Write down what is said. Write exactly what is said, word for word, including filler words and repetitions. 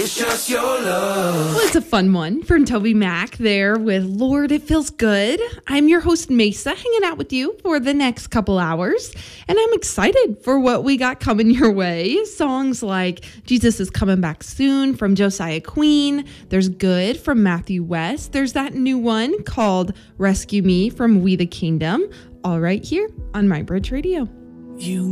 It's just your love. Well, it's a fun one from Toby Mac there with Lord, It Feels Good. I'm your host, Mesa, hanging out with you for the next couple hours. And I'm excited for what we got coming your way. Songs like Jesus is Coming Back Soon from Josiah Queen. There's Good from Matthew West. There's that new one called Rescue Me from We the Kingdom. All right here on My Bridge Radio. You